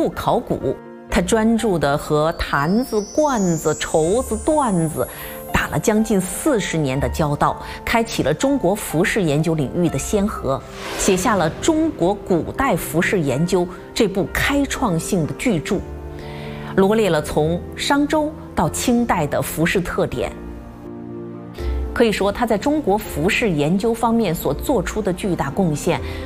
物考古。他专注地和坛子、罐子、绸子、缎子打了将近40年的交道，开启了中国服饰研究领域的先河，写下了《中国古代服饰研究》这部开创性的巨著，罗列了从商周到清代的服饰特点。可以说，他在中国服饰研究方面所做出的巨大贡献，